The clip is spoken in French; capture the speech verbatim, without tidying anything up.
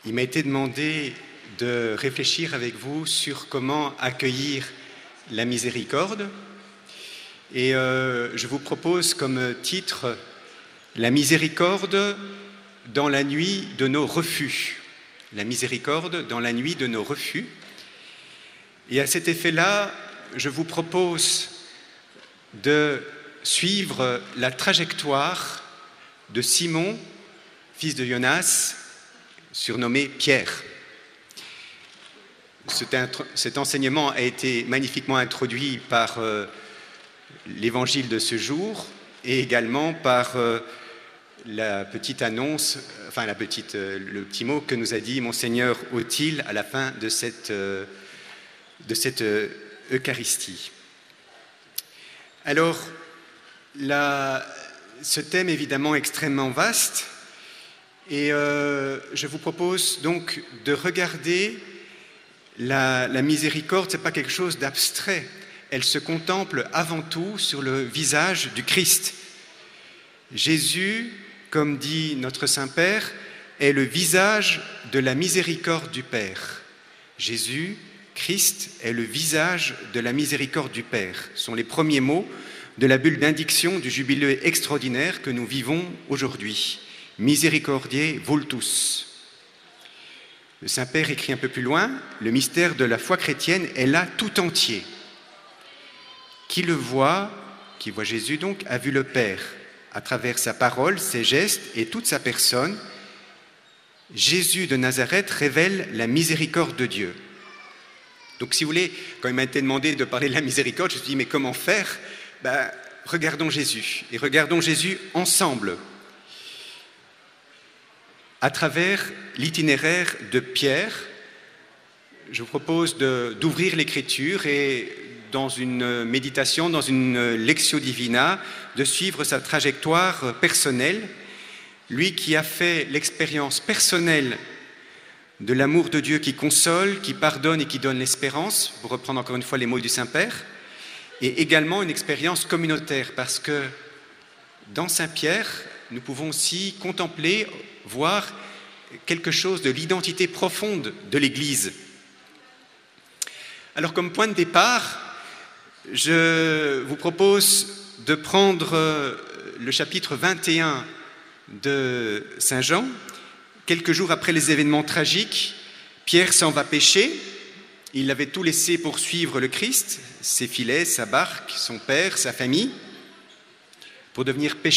Il m'a été demandé de réfléchir avec vous sur comment accueillir la miséricorde. Et euh, je vous propose comme titre « La miséricorde dans la nuit de nos refus ». La miséricorde dans la nuit de nos refus. Et à cet effet-là, je vous propose de suivre la trajectoire de Simon, fils de Jonas, surnommé Pierre. Cet enseignement a été magnifiquement introduit par euh, l'évangile de ce jour et également par euh, la petite annonce, enfin la petite, euh, le petit mot que nous a dit Monseigneur Autil à la fin de cette, euh, de cette euh, Eucharistie. Alors, la, ce thème est évidemment extrêmement vaste et euh, je vous propose donc de regarder la, la miséricorde. Ce n'est pas quelque chose d'abstrait, elle se contemple avant tout sur le visage du Christ. Jésus, comme dit notre Saint-Père, est le visage de la miséricorde du Père. Jésus, Christ, est le visage de la miséricorde du Père. Ce sont les premiers mots de la bulle d'indiction du jubilé extraordinaire que nous vivons aujourd'hui. Misericordiae vultus. Le Saint-Père écrit un peu plus loin, le mystère de la foi chrétienne est là tout entier. Qui le voit, qui voit Jésus donc, a vu le Père. À travers sa parole, ses gestes et toute sa personne, Jésus de Nazareth révèle la miséricorde de Dieu. Donc si vous voulez, quand il m'a été demandé de parler de la miséricorde, je me suis dit, mais comment faire ? Ben, regardons Jésus, et regardons Jésus ensemble, à travers l'itinéraire de Pierre. Je vous propose de, d'ouvrir l'Écriture et dans une méditation, dans une lectio divina, de suivre sa trajectoire personnelle. Lui qui a fait l'expérience personnelle de l'amour de Dieu qui console, qui pardonne et qui donne l'espérance, pour reprendre encore une fois les mots du Saint-Père, et également une expérience communautaire, parce que dans Saint-Pierre, nous pouvons aussi contempler, voir quelque chose de l'identité profonde de l'Église. Alors comme point de départ, je vous propose de prendre le chapitre vingt et un de Saint Jean. Quelques jours après les événements tragiques, Pierre s'en va pêcher. Il avait tout laissé pour suivre le Christ, ses filets, sa barque, son père, sa famille, pour devenir pêcheur.